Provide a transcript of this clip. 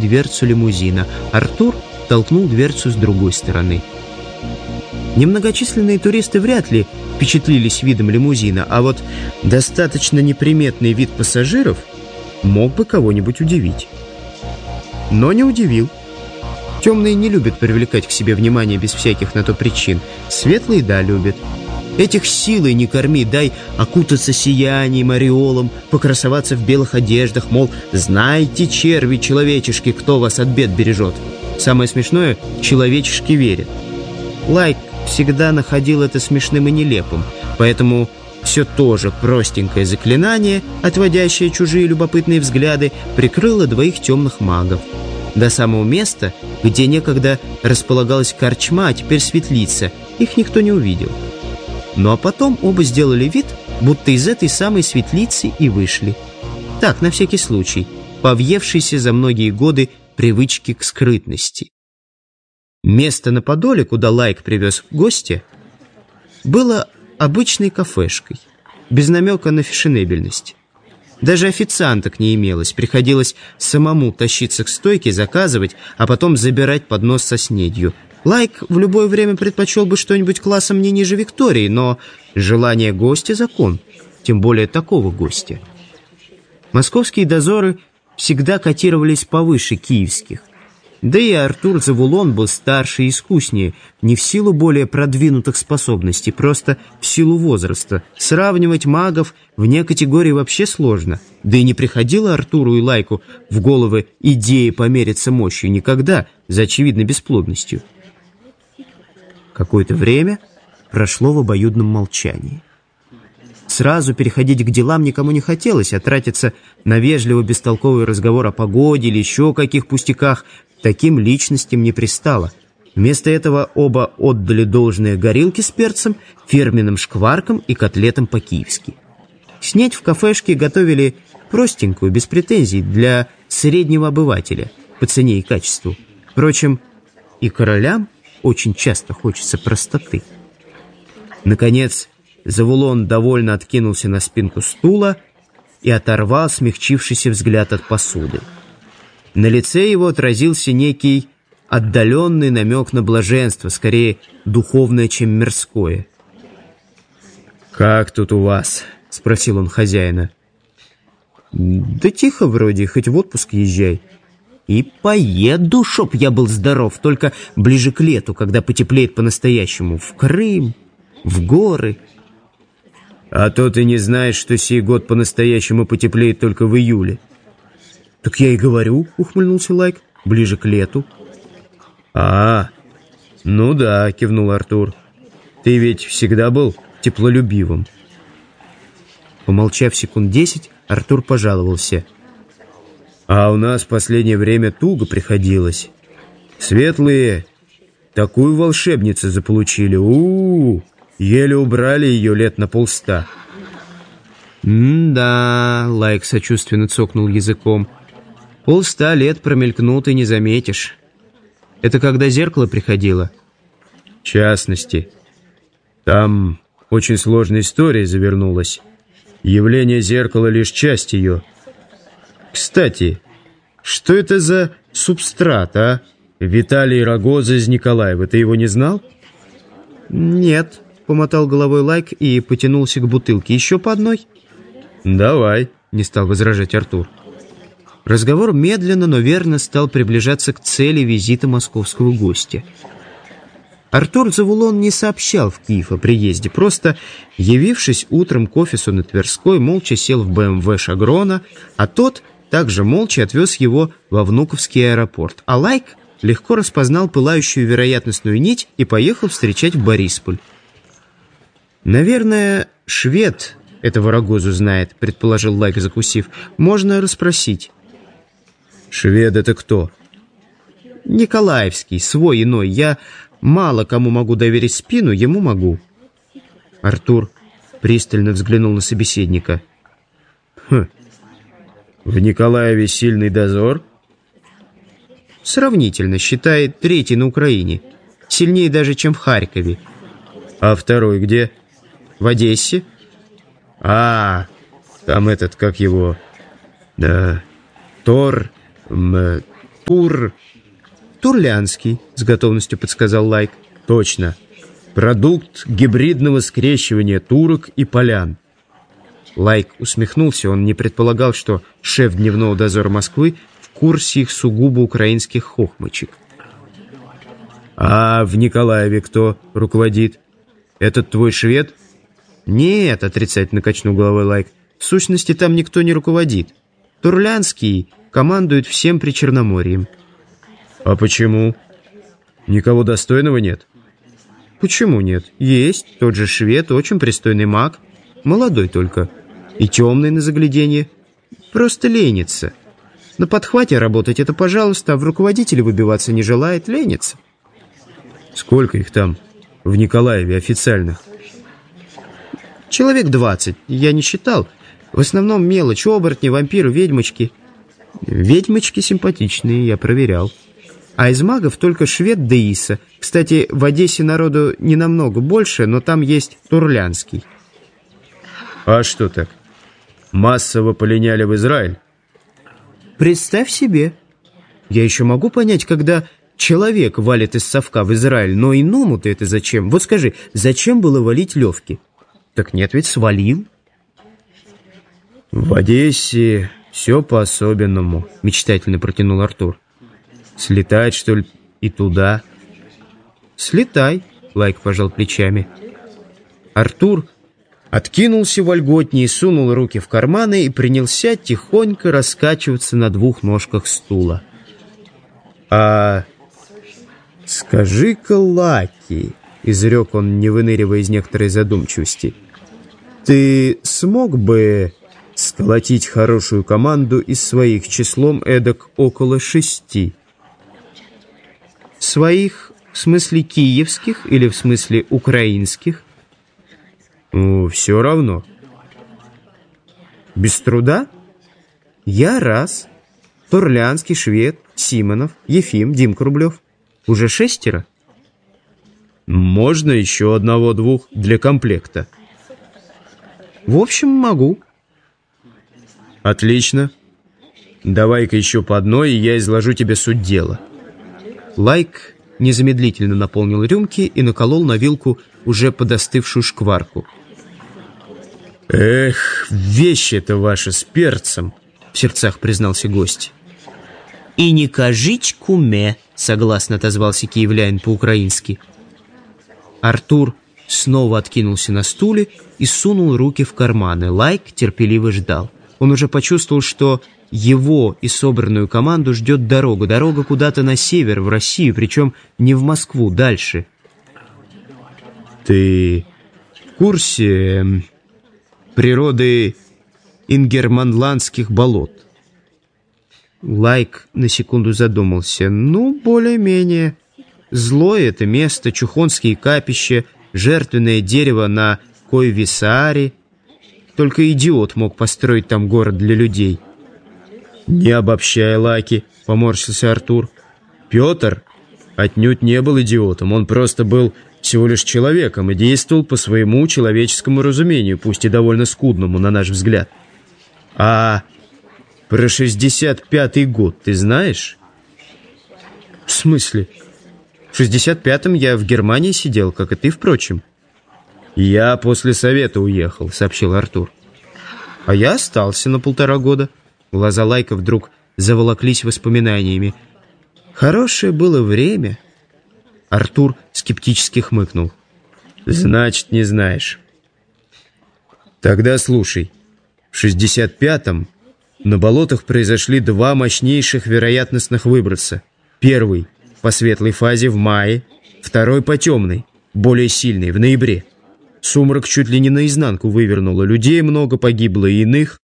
дверцу лимузина. Артур толкнул дверцу с другой стороны. Немногочисленные туристы вряд ли впечатлились видом лимузина, а вот достаточно неприметный вид пассажиров мог бы кого-нибудь удивить. Но не удивил. Темные не любят привлекать к себе внимание без всяких на то причин. Светлые, да, любят. Этих силой не корми, дай окутаться сиянием, ореолом, покрасоваться в белых одеждах, мол, знайте, черви человечешки, кто вас от бед бережет. Самое смешное, человечешки верят. Лайк всегда находил это смешным и нелепым, поэтому все то же простенькое заклинание, отводящее чужие любопытные взгляды, прикрыло двоих темных магов. До самого места, где некогда располагалась корчма, а теперь светлица, их никто не увидел. Ну а потом оба сделали вид, будто из этой самой светлицы и вышли. Так, на всякий случай, по въевшейся за многие годы привычке к скрытности. Место на Подоле, куда Лайк привез гостя, было обычной кафешкой, без намека на фешенебельность. Даже официанток не имелось, приходилось самому тащиться к стойке, заказывать, а потом забирать поднос со снедью. Лайк в любое время предпочел бы что-нибудь классом не ниже Виктории, но желание гостя — закон, тем более такого гостя. Московские дозоры всегда котировались повыше киевских. Да и Артур Завулон был старше и искуснее, не в силу более продвинутых способностей, просто в силу возраста. Сравнивать магов вне категории вообще сложно. Да и не приходило Артуру и Лайку в головы идеи помериться мощью никогда, за очевидной бесплодностью. Какое-то время прошло в обоюдном молчании. Сразу переходить к делам никому не хотелось, а тратиться на вежливо-бестолковый разговор о погоде или еще каких пустяках таким личностям не пристало. Вместо этого оба отдали должное горилке с перцем, фирменным шкваркам и котлетам по-киевски. Снедь в кафешке готовили простенькую, без претензий, для среднего обывателя, по цене и качеству. Впрочем, и королям очень часто хочется простоты. Наконец, Завулон довольно откинулся на спинку стула и оторвал смягчившийся взгляд от посуды. На лице его отразился некий отдаленный намек на блаженство, скорее духовное, чем мирское. «Как тут у вас?» — спросил он хозяина. «Да тихо вроде, хоть в отпуск езжай». «И поеду, чтоб я был здоров, только ближе к лету, когда потеплеет по-настоящему. В Крым, в горы». «А то ты не знаешь, что сей год по-настоящему потеплеет только в июле». «Так я и говорю», — ухмыльнулся Лайк, — «ближе к лету». Ну да», — кивнул Артур. «Ты ведь всегда был теплолюбивым». Помолчав секунд 10, Артур пожаловался. «А у нас в последнее время туго приходилось. Светлые такую волшебницу заполучили. Еле убрали ее лет на 100. «Да», — Лайк сочувственно цокнул языком, — 100 лет промелькнут и не заметишь. Это когда зеркало приходило?» «В частности. Там очень сложная история завернулась. Явление зеркала — лишь часть ее. Кстати, что это за субстрат, а? Виталий Рогоза из Николаева. Ты его не знал?» «Нет», — помотал головой Лайк и потянулся к бутылке. «Еще по одной?» «Давай», — не стал возражать Артур. Разговор медленно, но верно стал приближаться к цели визита московского гостя. Артур Завулон не сообщал в Киев о приезде, просто, явившись утром к офису на Тверской, молча сел в БМВ Шагрона, а тот также молча отвез его во Внуковский аэропорт. А Лайк легко распознал пылающую вероятностную нить и поехал встречать в Борисполь. «Наверное, швед этого Рогозу знает», — предположил Лайк, закусив. «Можно расспросить». «Швед — это кто?» «Николаевский, свой иной. Я мало кому могу доверить спину, ему могу». Артур пристально взглянул на собеседника. «В Николаеве сильный дозор?» «Сравнительно, считай, 3-й на Украине. Сильнее даже, чем в Харькове». «А второй где?» «В Одессе». «Там этот, как его... Да... Тор... Турлянский, с готовностью подсказал Лайк. Точно. Продукт гибридного скрещивания турок и полян. Лайк усмехнулся. Он не предполагал, что шеф дневного дозора Москвы в курсе их сугубо украинских хохмочек. А в Николаеве кто руководит? Этот твой швед? Нет, отрицательно качнул головой Лайк. В сущности, там никто не руководит. Турлянский командует всем Причерноморьем. А почему? Никого достойного нет? Почему нет? Есть. Тот же швед, очень пристойный маг. Молодой только. И темный на загляденье. Просто ленится. На подхвате работать это пожалуйста, а в руководителе выбиваться не желает, ленится. Сколько их там в Николаеве официальных? Человек 20. Я не считал. В основном мелочь. Оборотни, вампиры, ведьмочки. Ведьмочки симпатичные, я проверял. А из магов только швед да Иса. Кстати, в Одессе народу не намного больше, но там есть Турлянский. А что так? Массово полиняли в Израиль? Представь себе. Я еще могу понять, когда человек валит из совка в Израиль, но иному-то это зачем? Вот скажи, зачем было валить Левки? Так нет, ведь свалил. В Одессе все по-особенному, мечтательно протянул Артур. Слетать, что ли, и туда? Слетай, Лайк пожал плечами. Артур откинулся вольготнее, сунул руки в карманы и принялся тихонько раскачиваться на двух ножках стула. А скажи-ка, Лаки, изрек он, не выныривая из некоторой задумчивости, ты смог бы сколотить хорошую команду из своих числом эдак около 6? Своих в смысле киевских или в смысле украинских? Ну, все равно. Без труда? Я раз. Турлянский, швед, Симонов, Ефим, Димка Рублев. Уже 6? Можно еще 1-2 для комплекта. В общем, могу. Отлично. Давай-ка еще по одной, и я изложу тебе суть дела. Лайк незамедлительно наполнил рюмки и наколол на вилку уже подостывшую шкварку. «Эх, вещь это ваша с перцем!» — в сердцах признался гость. «И не кажич куме!» — согласно отозвался киевлянин по-украински. Артур снова откинулся на стуле и сунул руки в карманы. Лайк терпеливо ждал. Он уже почувствовал, что его и собранную команду ждет дорога. Дорога куда-то на север, в Россию, причем не в Москву, дальше. «Ты в курсе природы ингерманландских болот?» Лайк на секунду задумался. «Ну, более-менее. Злое это место, чухонские капища, жертвенное дерево на Койвисааре. Только идиот мог построить там город для людей». «Не обобщай, Лаки», — поморщился Артур. «Петр отнюдь не был идиотом. Он просто был всего лишь человеком и действовал по своему человеческому разумению, пусть и довольно скудному, на наш взгляд. А про 65-й год ты знаешь?» «В смысле? В 65-м я в Германии сидел, как и ты, впрочем». «Я после совета уехал», — сообщил Артур. «А я остался на 1,5 года». Глаза Лайка вдруг заволоклись воспоминаниями. «Хорошее было время». Артур скептически хмыкнул. «Значит, не знаешь. Тогда слушай. В 65-м на болотах произошли 2 мощнейших вероятностных выброса. Первый по светлой фазе в мае, второй по темной, более сильный, в ноябре. Сумрак чуть ли не наизнанку вывернуло. Людей много погибло, и иных